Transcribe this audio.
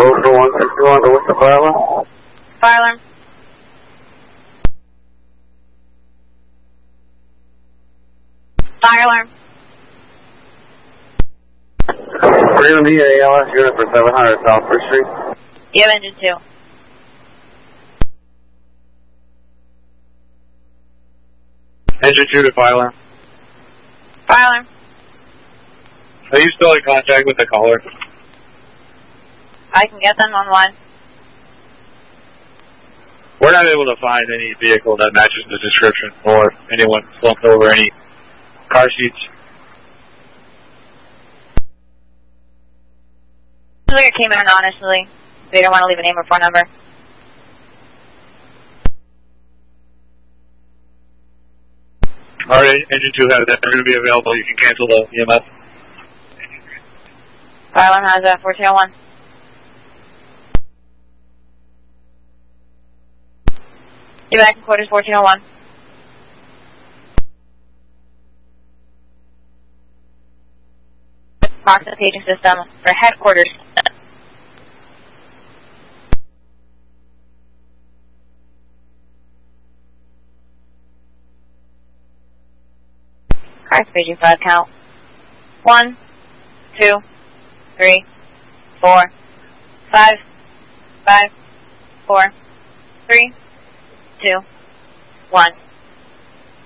Ocean 161 to what's the fire alarm? Fire alarm. Fire alarm. Freedom EALS unit for 700 South 1st Street. You have engine 2. Engine 2 to fire alarm. Fire alarm. Are you still in contact with the caller? I can get them on line. We're not able to find any vehicle that matches the description or anyone slumped over any car seats. I think it came in honestly. They don't want to leave a name or phone number. Alright, engine 2 has that. They're going to be available. You can cancel the EMS. Fire alarm has 1401. You're back in quarters 1401. Proximate paging system for headquarters. Cars paging 5 count. 1, 2, 3, 4, 5, 5, 4, 3, 2, 1.